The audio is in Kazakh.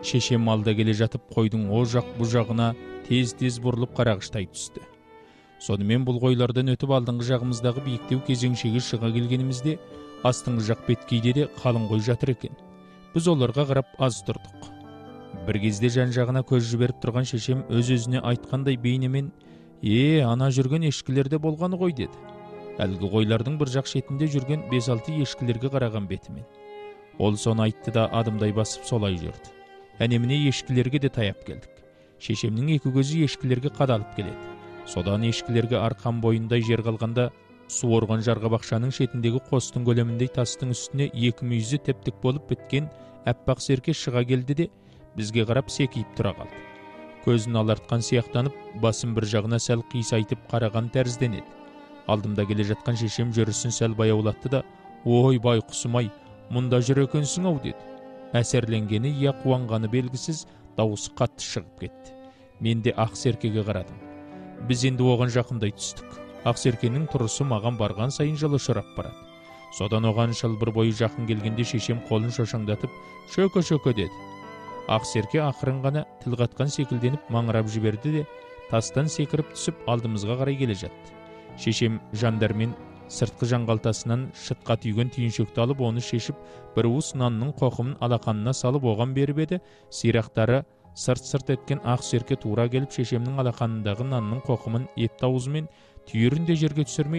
Шешем алда келе жатып қойдың о жақ бұ жағына тез-тез бұрылып қарағыштай түсті. Сонымен бұл қойлардан өтіп алдыңғы жағымыздағы биіктеу кезеңшеге шыға келгенімізде астыңғы жақ беткейде де қалың қой жатыр екен. Біз оларға қарап аз тұрдық. Бір кезде жан-жағына көз жіберіп тұрған шешем өз-өзіне айтқандай бейнемен ана жүрген ешкілерде болғаны ғой деді. Әлгі қойлардың бір жақ шетінде жүрген 5-6 ешкілерге қараған бетімен. Ол соны айтты да адымдай басып солай жүрді. Әне-міне ешкілерге де таяп келдік. Шешемнің екі көзі ешкілерге қадалып келеді. Содан ешкілерге арқан бойындай жер қалғанда су орған жарғабақшаның шетіндегі қостың көлеміндей тастың үстіне екі мүйізі тептік болып біткен әппақ серке шыға келді де бізге қарап секейіп тұра қалды. Көзін алартқан сияқтанып, басын бір жағына сәл қисайтып қараған тәрізденеді. Алдымда келе жатқан шешем жүрісін сәл баяулатты да, «Ой, байқұсым-ай, мұнда жүр екенсің-ау» деді. Әсерленгені я қуанғаны белгісіз, дауысы қатты шығып кетті. Мен де ақ серкеге қарадым. Біз енді оған жақындай түстік. Ақ серкенің тұрысы маған барған сайын жылы ұшырап барады. Содан оған шылбыр бойы жақын келгенде шешем қолын шошаңдатып, «Шөке-шөке» деді. Ақ серке ақырын ғана тіл қатқан секілденіп маңырап жіберді де тастан секіріп түсіп алдымызға қарай келе жатты. Шешем жандармен сыртқы жанғалтасынан шытқа түйген түйіншекті алып оны шешіп бір уыс нанның қоқымын алақанына салып оған беріп еді, сирақтары сырт-сырт еткен ақ серке тура келіп шешемнің алақанындағы нанның қоқымын епті аузымен түйірін де жерге түсірмей